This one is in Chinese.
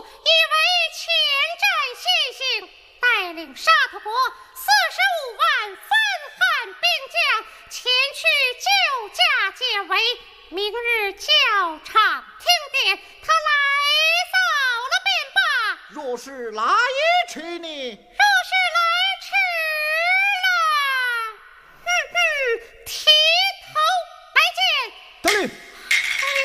以为前战先行，带领沙陀国45万番汉兵将前去救驾解围，明日教场听典，他来早了便罢。 若是来也去呢？